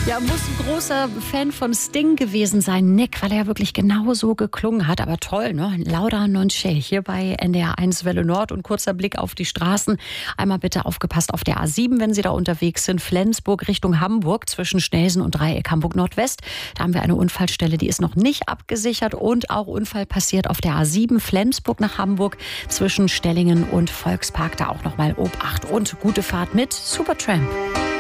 Ja, muss ein großer Fan von Sting gewesen sein, Nick, weil er ja wirklich genau so geklungen hat. Aber toll, ne? Lauda non c'è hier bei NDR1 Welle Nord und kurzer Blick auf die Straßen. Einmal bitte aufgepasst auf der A7, wenn Sie da unterwegs sind. Flensburg Richtung Hamburg zwischen Schnelsen und Dreieck Hamburg Nordwest. Da haben wir eine Unfallstelle, die ist noch nicht abgesichert und auch Unfall passiert auf der A7 Flensburg nach Hamburg zwischen Stellingen und Volkspark. Da auch nochmal Obacht und gute Fahrt mit Supertramp.